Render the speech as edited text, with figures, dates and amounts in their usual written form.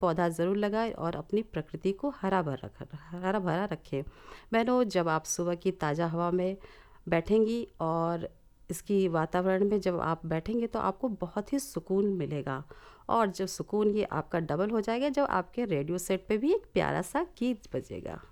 पौधा ज़रूर लगाएँ और अपनी प्रकृति को हरा भरा रखें। बहनों, जब आप सुबह की ताज़ा हवा में बैठेंगी और इसकी वातावरण में जब आप बैठेंगे तो आपको बहुत ही सुकून मिलेगा, और जब सुकून ये आपका डबल हो जाएगा जब आपके रेडियो सेट पे भी एक प्यारा सा गीत बजेगा।